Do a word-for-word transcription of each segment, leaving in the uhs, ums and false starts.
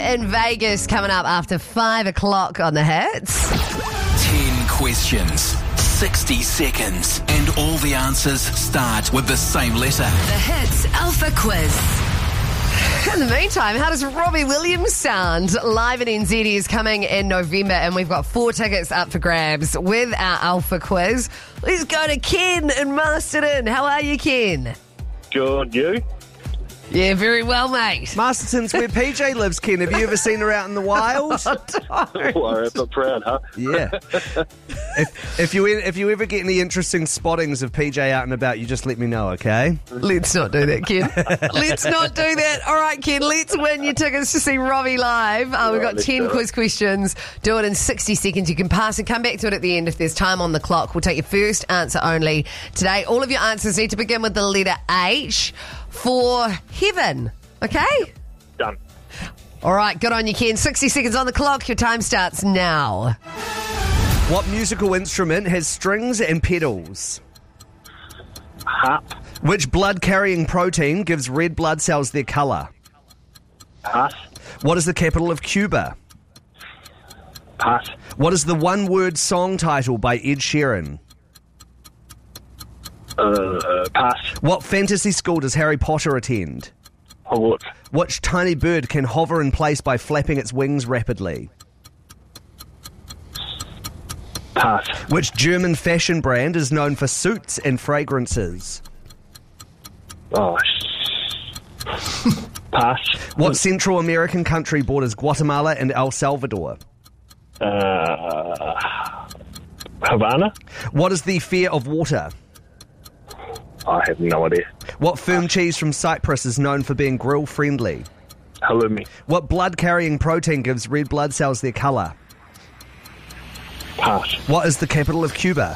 In Vegas coming up after five o'clock on the hits. Ten questions, sixty seconds, and all the answers start with the same letter. The Hits Alpha Quiz. In the meantime, how does Robbie Williams sound? Live at N Z is coming in November, and we've got four tickets up for grabs with our Alpha Quiz. Let's go to Ken in Masterton. How are you, Ken? Good, you? Yeah, very well, mate. Masterton's where P J lives, Ken. Have you ever seen her out in the wild? Don't. Worry, I'm not proud, huh? Yeah. if, if you if you ever get any interesting spottings of P J out and about, you just let me know, okay? Let's not do that, Ken. Let's not do that. All right, Ken, let's win your tickets to see Robbie live. Uh, we've got let's ten do it. quiz questions. Do it in sixty seconds. You can pass and come back to it at the end if there's time on the clock. We'll take your first answer only today. All of your answers need to begin with the letter H for heaven. Okay? Done. All right, good on you, Ken. sixty seconds on the clock. Your time starts now. What musical instrument has strings and pedals? Harp. Which blood-carrying protein gives red blood cells their colour? Pass. What is the capital of Cuba? Pass. What is the one-word song title by Ed Sheeran? Uh, pass. What fantasy school does Harry Potter attend? Hogwarts. Which tiny bird can hover in place by flapping its wings rapidly? Pass. Which German fashion brand is known for suits and fragrances? Oh, sh- Pass. What Central American country borders Guatemala and El Salvador? Uh, Havana? What is the fear of water? I have no idea. What firm cheese from Cyprus is known for being grill-friendly? Halloumi. What blood-carrying protein gives red blood cells their colour? Pass. What is the capital of Cuba?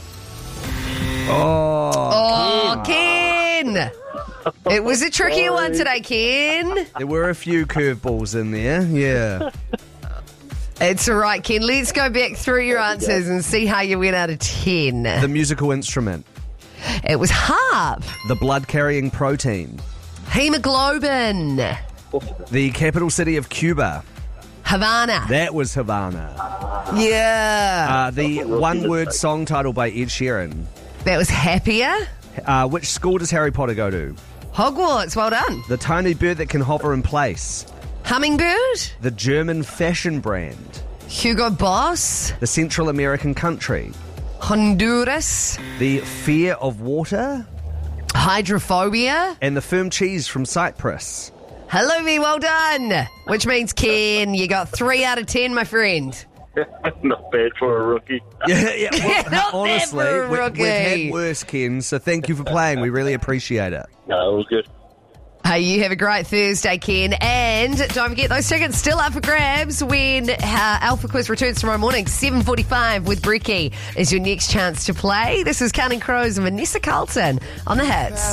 Oh, Oh, Ken! It was a trickier one today, Ken. there were a few curveballs in there, yeah. It's all right, Ken. Let's go back through your answers and see how you went out of ten. The musical instrument. It was harp, The blood-carrying protein. hemoglobin, The capital city of Cuba. Havana. That was Havana. Yeah. Uh, the one-word song title by Ed Sheeran. That was happier. Uh, which school does Harry Potter go to? Hogwarts. Well done. The tiny bird that can hover in place. Hummingbird. The German fashion brand. Hugo Boss. The Central American country. Honduras. The fear of water. Hydrophobia. And the firm cheese from Cyprus. Hello, me. Well done. Which means, Ken, you got three out of ten, my friend. Not bad for a rookie. Yeah, yeah. Well, Not bad honestly, for a we, rookie. we've had worse, Ken, so thank you for playing. We really appreciate it. No, it was good. Hey, you have a great Thursday, Ken. And don't forget, those tickets still up for grabs when uh, Alpha Quiz returns tomorrow morning. seven forty-five with Bricky is your next chance to play. This is Counting Crows and Vanessa Carlton on the hits.